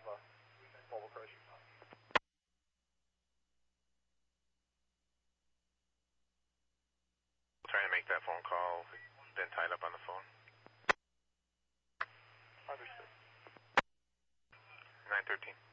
mobile crush. Trying to make that phone call, then tied up on the phone. Understood. 913.